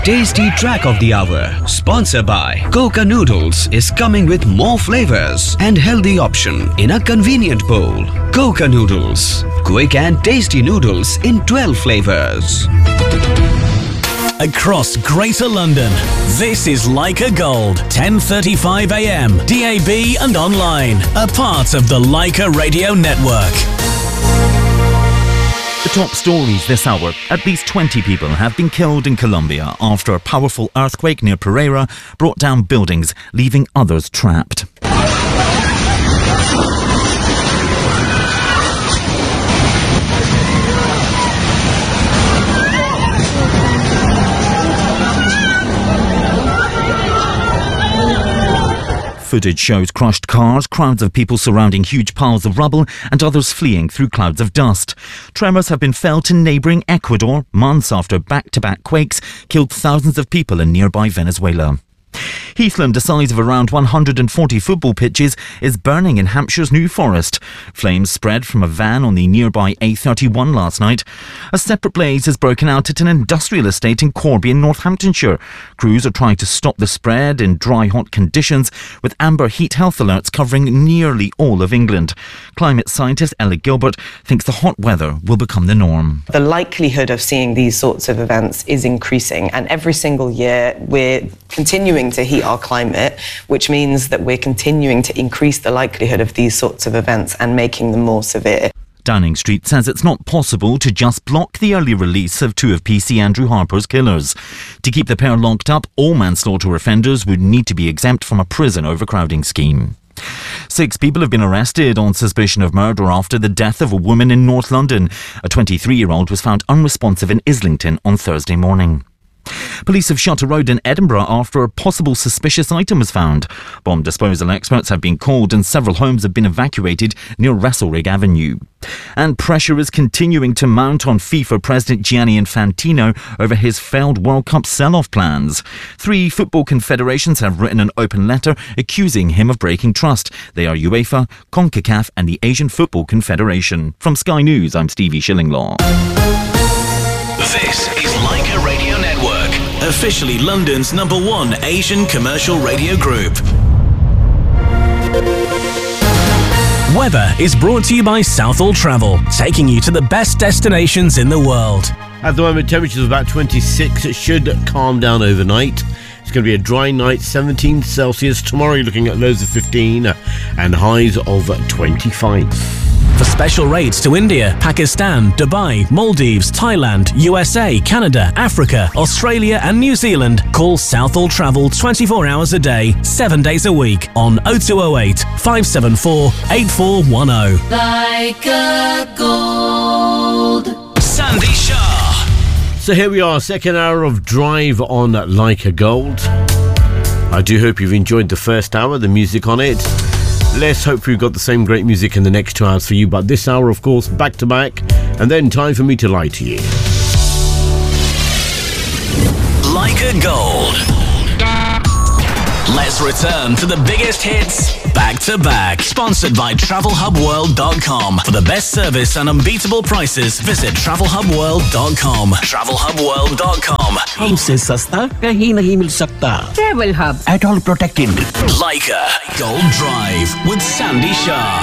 tasty track of the hour, sponsored by Coca Noodles, is coming with more flavors and healthy option in a convenient bowl. Coca Noodles, quick and tasty noodles in 12 flavors. Across Greater London, this is Leica Gold, 10:35 a.m, DAB and online, a part of the Leica Radio Network. The top stories this hour. At least 20 people have been killed in Colombia after a powerful earthquake near Pereira brought down buildings, leaving others trapped. Footage shows crushed cars, crowds of people surrounding huge piles of rubble, and others fleeing through clouds of dust. Tremors have been felt in neighbouring Ecuador, months after back-to-back quakes killed thousands of people in nearby Venezuela. Heathland, the size of around 140 football pitches, is burning in Hampshire's New Forest. Flames spread from a van on the nearby A31 last night. A separate blaze has broken out at an industrial estate in Corby in Northamptonshire. Crews are trying to stop the spread in dry, hot conditions, with amber heat health alerts covering nearly all of England. Climate scientist Ellie Gilbert thinks the hot weather will become the norm. The likelihood of seeing these sorts of events is increasing, and every single year we're continuing to heat our climate, which means that we're continuing to increase the likelihood of these sorts of events and making them more severe. Downing Street says it's not possible to just block the early release of two of PC Andrew Harper's killers. To keep the pair locked up, all manslaughter offenders would need to be exempt from a prison overcrowding scheme. 6 people have been arrested on suspicion of murder after the death of a woman in North London. A 23-year-old was found unresponsive in Islington on Thursday morning. Police have shut a road in Edinburgh after a possible suspicious item was found. Bomb disposal experts have been called and several homes have been evacuated near Wrestleraig Avenue. And pressure is continuing to mount on FIFA President Gianni Infantino over his failed World Cup sell-off plans. 3 football confederations have written an open letter accusing him of breaking trust. They are UEFA, CONCACAF and the Asian Football Confederation. From Sky News, I'm Stevie Shillinglaw. This is Leica Radio Network, officially London's #1 Asian commercial radio group. Weather is brought to you by Southall Travel, taking you to the best destinations in the world. At the moment, temperatures of about 26. It should calm down overnight. It's going to be a dry night, 17 Celsius. Tomorrow you're looking at lows of 15 and highs of 25. For special rates to India, Pakistan, Dubai, Maldives, Thailand, USA, Canada, Africa, Australia and New Zealand, call Southall Travel 24 hours a day, 7 days a week on 0208 574 8410. Leica Gold. Sandy Shah. So here we are, second hour of Drive on Leica Gold. I do hope you've enjoyed the first hour, the music on it. Let's hope we've got the same great music in the next 2 hours for you. But this hour, of course, back to back. And then time for me to lie to you. Leica Gold. Let's return to the biggest hits back to back. Sponsored by TravelHubWorld.com. For the best service and unbeatable prices, visit TravelHubWorld.com. TravelHubWorld.com. हमसे सस्ता कहीं नहीं मिल सकता. Travel Hub. At all protected. Leica Gold Drive with Sandy Shah.